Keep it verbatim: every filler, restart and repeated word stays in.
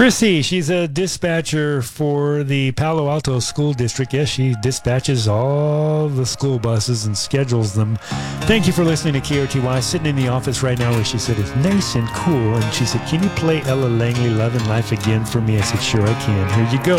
Chrissy, she's a dispatcher for the Palo Alto School District. Yes, she dispatches all the school buses and schedules them. Thank you for listening to K R T Y. Sitting in the office right now where she said it's nice and cool. And she said, can you play Ella Langley, Love and Life again for me? I said, sure I can. Here you go.